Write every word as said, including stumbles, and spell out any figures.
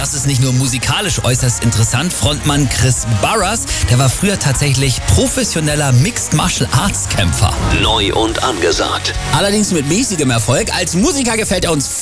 das ist nicht nur musikalisch äußerst interessant. Frontmann Chris Barras, der war früher tatsächlich professioneller Mixed Martial Arts Kämpfer. Neu und angesagt. Allerdings mit mäßigem Erfolg. Als Musiker gefällt er uns